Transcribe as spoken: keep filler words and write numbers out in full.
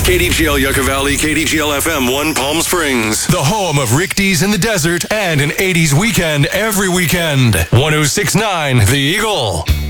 K D G L Yucca Valley, K D G L F M one Palm Springs. The home of Rick D's in the Desert and an eighties weekend every weekend. one oh six point nine The Eagle.